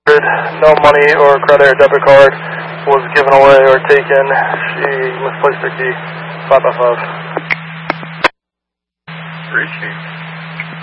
No money or credit or debit card was given away or taken. She misplaced her key. 5 by 5. Appreciate it.